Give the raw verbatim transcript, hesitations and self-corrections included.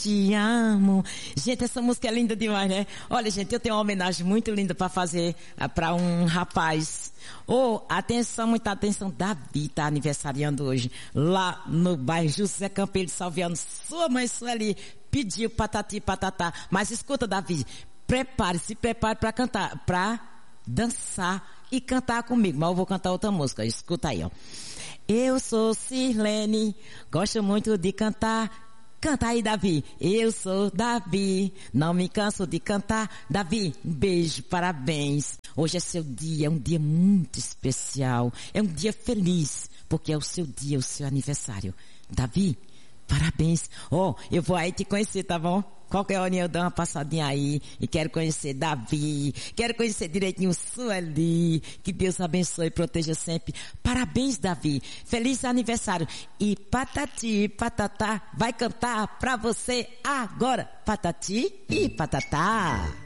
te amo. Gente, essa música é linda demais, né? Olha, gente, eu tenho uma homenagem muito linda para fazer para um rapaz. Oh, atenção, muita atenção. Davi tá aniversariando hoje, lá no bairro José Campelo de Salviano. Sua mãe Sueli pediu patati patatá. Mas escuta, Davi, prepare, se prepare para cantar, para dançar e cantar comigo. Mas eu vou cantar outra música, escuta aí, ó. Eu sou Sirlene, gosto muito de cantar. Canta aí, Davi. Eu sou Davi, não me canso de cantar. Davi, um beijo, parabéns. Hoje é seu dia, é um dia muito especial. É um dia feliz, porque é o seu dia, o seu aniversário. Davi, parabéns. Ó, oh, eu vou aí te conhecer, tá bom? Qualquer hora eu dou uma passadinha aí e quero conhecer Davi, quero conhecer direitinho Sueli, que Deus abençoe e proteja sempre. Parabéns, Davi, feliz aniversário. E patati patatá vai cantar pra você agora, patati e patatá.